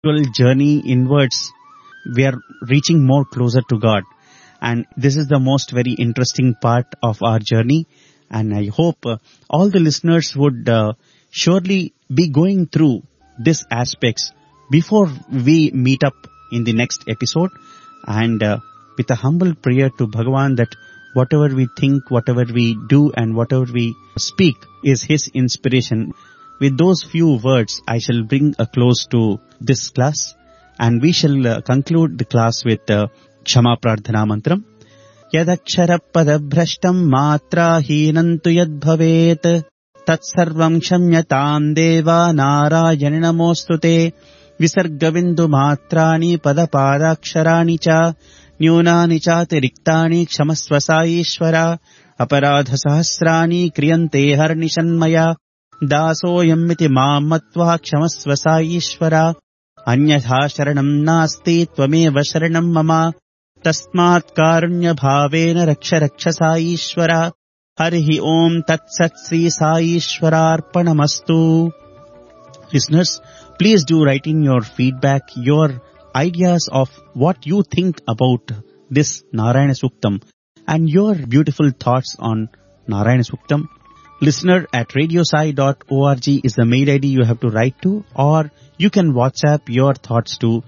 journey inwards, we are reaching more closer to God. And this is the most very interesting part of our journey. And I hope all the listeners would surely be going through these aspects before we meet up in the next episode. And with a humble prayer to Bhagavan that whatever we think, whatever we do and whatever we speak is His inspiration. With those few words, I shall bring a close to this class, and we shall conclude the class with Kshama Prarthana Mantram. Yadakshara padabhrashtam matra hinantu yad bhavet tat sarvam kshamyatam deva narayana namostute visargavindu matrani padapadaksharaani cha nyunani cha tiriktani kshamasva saishvara aparadha sahasrani kriyante harnishanmaya दासोऽयमिति मां मत्वा क्षमस्व सा ईश्वरा अन्यथा शरणं नास्ति त्वमेव शरणं मम तस्मात् कारुण्यभावेन रक्ष रक्ष सा ईश्वरा हरिः ओम् तत्सत् श्री सा ईश्वरार्पणमस्तु. Listeners, please do write in your feedback, your ideas of what you think about this Narayana Suktam and your beautiful thoughts on Narayana Suktam. Listener at radiosai.org is the mail ID you have to write to, or you can WhatsApp your thoughts to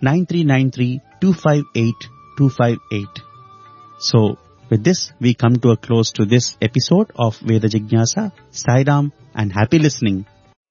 9393-258-258. So, with this, we come to a close to this episode of Veda Jignasa. Sai Ram and happy listening.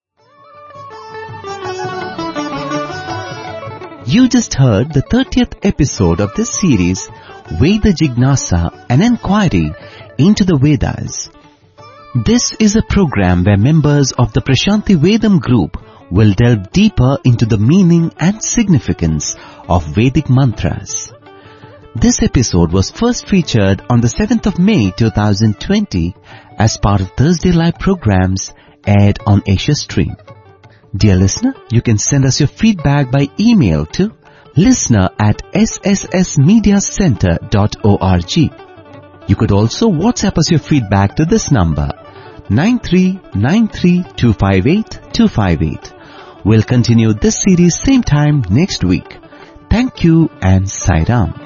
You just heard the 30th episode of this series, Veda Jignasa, an inquiry into the Vedas. This is a program where members of the Prashanti Vedam group will delve deeper into the meaning and significance of Vedic mantras. This episode was first featured on the 7th of May 2020 as part of Thursday Live programs aired on Asia Stream. Dear listener, you can send us your feedback by email to listener@sssmediacenter.org. You could also WhatsApp us your feedback to this number 9393258258. We'll continue this series same time next week. Thank you and Sai Ram.